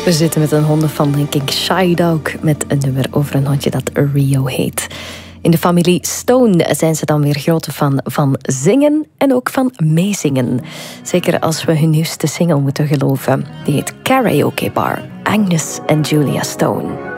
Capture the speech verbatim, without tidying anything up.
We zitten met een hondenfan, denk ik. Shy Dog met een nummer over een hondje dat Rio heet. In de familie Stone zijn ze dan weer grote fan van zingen en ook van meezingen. Zeker als we hun nieuwste single moeten geloven. Die heet Karaoke Bar. Agnes en Julia Stone.